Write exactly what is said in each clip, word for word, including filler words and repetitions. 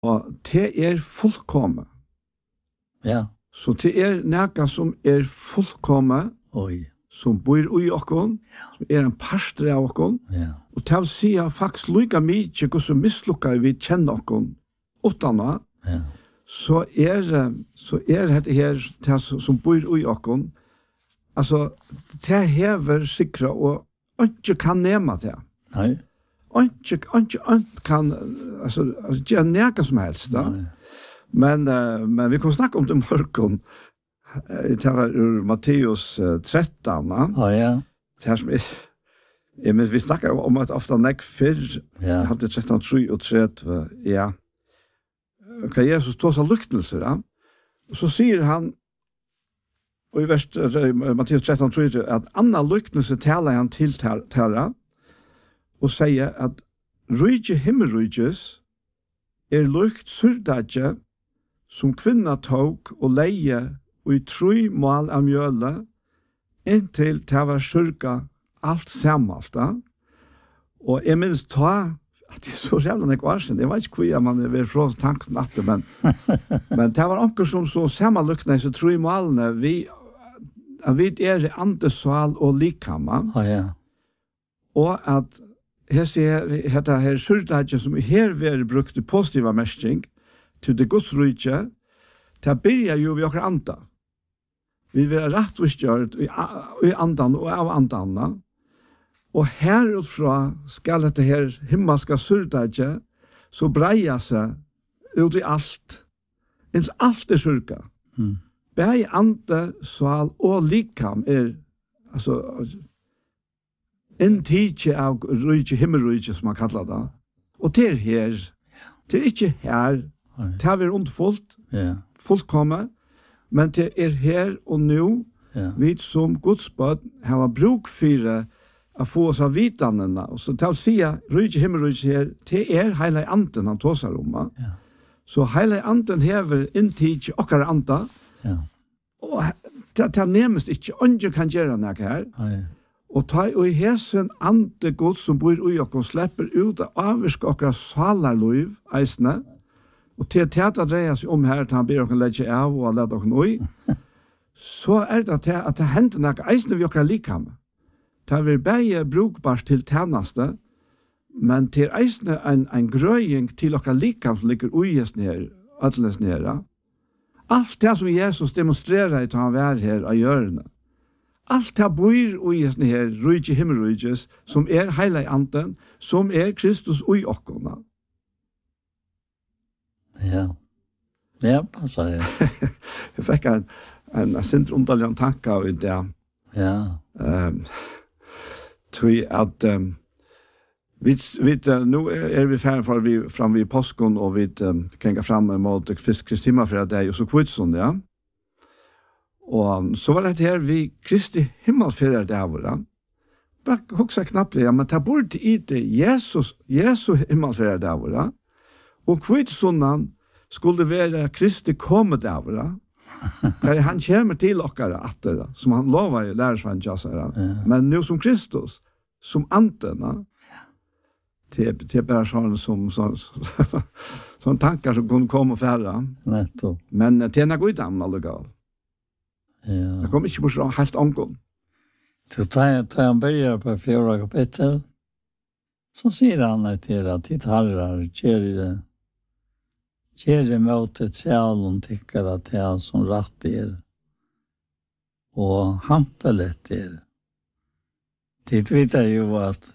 Og det er fullkomme. Ja. Så det er næga som er fullkomme, Oi. som bor i okkon, som er en pastor av okkon, Ja. og til å si at faktisk lykka mykje hvordan mislukka vi kjenner okkon utanna, Ja. så er, så er det her det som bor i okkon, altså, det hever sikra, og ikke kan nema det. Nei. Ikke, ikke, ikke kan, altså, altså gjøre næga som helst, da. Nei. Men, uh, men vi kan snakke om det i morgen. Det var ur Matteus uh, tretton. Ja, ja. Det her som er, ja, men vi snakker om at ofte nek fyrr, Ja. hadde tretton, trettio, ja. Hva Jesus tog seg luktelser, ja. Og så sier han, og i vers uh, Matteus tretton, trettio, at anna luktelse taler han til terra, og sier at rujtje himmelrujtjes er lukt surdadje som kvinna tok og leie og i tru mal av mjøle inntil det var sørga alt sammalt. Og jeg minns ta at det er så jævla nek var sin. Jeg vet ikke hvor man er ved fra tanken at det, men, men det var anker som så sammenlukne så tru malene vi, vi er i andesval og likamma. Ja, ja. Og at her sier dette her surdadje som her vil brukt i positiva mestring til det godsrydje, til å byrja jo vi okra anda. Vi vil ha rettvistgjørt i, i andan og av andanna. Og herutfra skal dette her himmelska surdadje så breia seg ut i alt. Inntil alt er surka. Mm. Begge ande, sval og likam er altså en tidje av rydje, himmelrydje som man kallar det. Og det er her. Det er ikke her. Det er undfullt, Ja. fullkomme, men det er her og nå, Ja. vi som godsbød har bruk for å få oss av vitannene. Og så til å si at rydje, himmelrydje her, det er hele anden han tåser om. Ja. Så hele anden hever inntidje okkar anda, Ja. og det er nærmest ikke, ungen kan gjøre noe her. Nei. Og ta og i hesen ande god som bor i okkon slipper ut av avvirke okkara salarløyv, eisne, og til at det dreier seg om her, til han ber okkon legge av og lede okkon oi, så er det til at det hender noe eisne vi okkara likhamme. Det er vi begge brukbart til tjeneste, men til eisne en, en grøying til okkara likhamme som ligger uies nere, ødles nere. Alt det som Jesus demonstrerer til han vær her av hjørnet, alt det bor i sånne her rydje himmelrydjes, som er heile anden, som er Kristus ui okkona. Ja. Ja, passar det. Jeg fikk en, en, en sint underlig tanke av det. Ja. Um, tror at um, vi, vi, uh, nå er vi ferdig for vi fram vid påsken, og vi um, krenger fram mot Kristi for det, og så kvitsen, ja. Og så var det her vi Kristi himmelfyrer det av det. Bare hoksa knappt det, ja, men ta bort i det Jesus, Jesu himmelfyrer det av det. Og kvitsunnen skulle være Kristi komme det av det. Han kommer til okkara atter, som han lovar i lærersvann, men nu som Kristus, som antena, til, til bare sånn som sånn, sånn tankar som kunne komme og færre. Nettopp. Men til en god dam, allugal. Ja. Det kom ikke bort helt omgående. Så tar han börjar på fjärde kapitel, så sier han til at ditt herrar kjære kjære møtet sjælen tykker at det er som rett er, og hampelet er. Ditt vet jo at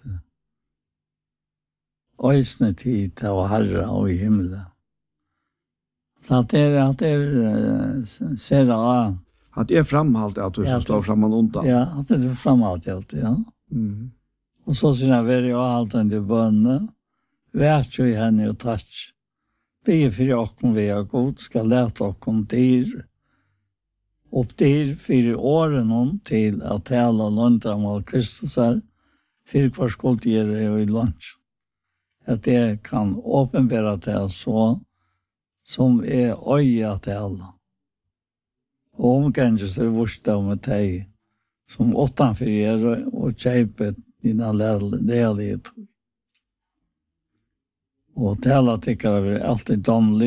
øysene tid av herra og i himmelen. At det er, at det er, ser det av, Att det är framhalt att du Ja, som står framan undan. ja, at det er framalt alt, ja. Mm. Og så sier han, vær jo alt enn til bønne, vær jo i henne og touch. Be for åkken vi er god, skal lete åkken dyr, og dyr for årene til at tale lønta med Kristus er, for hver skuld gjør det jo i lunsj. At det kan åpenbære til så, som er øye til alle. Og omgående så er vurst av med deg, som åttanfor gjør og kjøper dina lærlighet. Og tala tycker vi alltid domlig.